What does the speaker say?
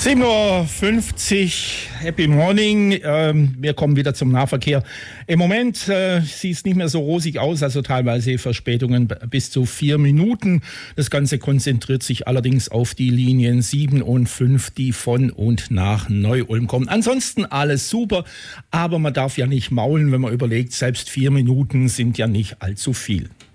7:50 Uhr, Happy Morning. Wir kommen wieder zum Nahverkehr. Im Moment sieht es nicht mehr so rosig aus, also teilweise Verspätungen bis zu 4 Minuten. Das Ganze konzentriert sich allerdings auf die Linien 7 und 5, die von und nach Neu-Ulm kommen. Ansonsten alles super, aber man darf ja nicht maulen, wenn man überlegt, selbst 4 Minuten sind ja nicht allzu viel.